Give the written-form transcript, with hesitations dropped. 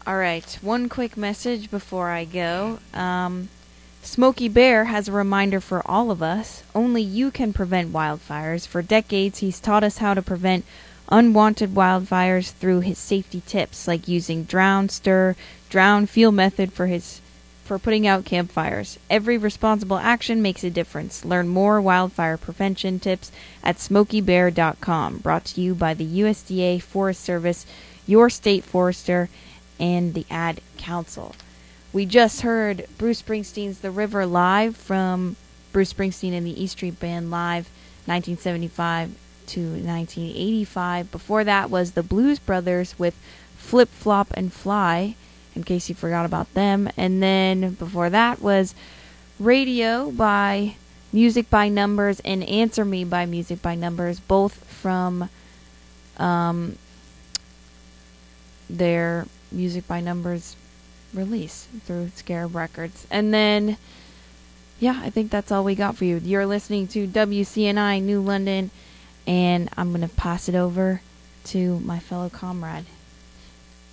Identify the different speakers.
Speaker 1: Alright, one quick message before I go. Smokey Bear has a reminder for all of us. Only you can prevent wildfires. For decades, he's taught us how to prevent unwanted wildfires through his safety tips, like using drown, stir, drown, feel method for putting out campfires. Every responsible action makes a difference. Learn more wildfire prevention tips at smokeybear.com. Brought to you by the USDA Forest Service, your state forester, and the Ad Council. We just heard Bruce Springsteen's The River live from Bruce Springsteen and the E Street Band live 1975 to 1985. Before that was the Blues Brothers with Flip, Flop, and Fly, in case you forgot about them. And then before that was Radio by Music by Numbers and Answer Me by Music by Numbers, both from their Music by Numbers release through Scarab Records. And then, yeah, I think that's all we got for you. You're listening to WCNI New London, and I'm going to pass it over to my fellow comrade.